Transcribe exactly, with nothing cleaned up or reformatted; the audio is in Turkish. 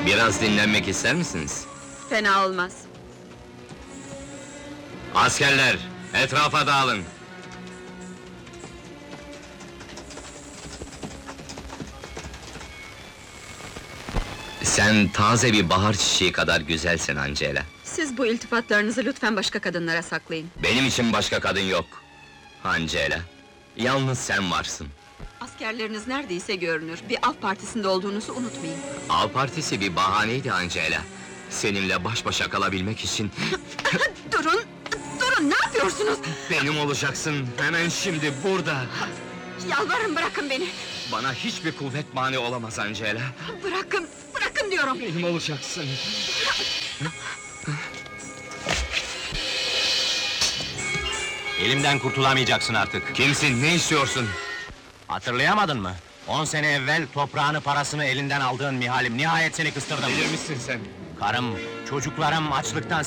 Biraz dinlenmek ister misiniz? Fena olmaz. Askerler, etrafa dağılın! Sen taze bir bahar çiçeği kadar güzelsin Angela. Siz bu iltifatlarınızı lütfen başka kadınlara saklayın. Benim için başka kadın yok. Angela, yalnız sen varsın. Askerleriniz neredeyse görünür. Bir av partisinde olduğunuzu unutmayın. Av partisi bir bahaneydi Angela. Seninle baş başa kalabilmek için Durun! Durun, ne yapıyorsunuz? benim olacaksın, hemen şimdi, burada! Yalvarırım, bırakın beni! Bana hiçbir kuvvet mani olamaz Angela. Bırakın, bırakın diyorum! Benim olacaksın. Elimden kurtulamayacaksın artık. Kimsin, ne istiyorsun? Hatırlayamadın mı? On sene evvel toprağını, parasını elinden aldığın Mihalim, nihayet seni kıstırdım. Bilir misin sen? Karım, çocuklarım açlıktan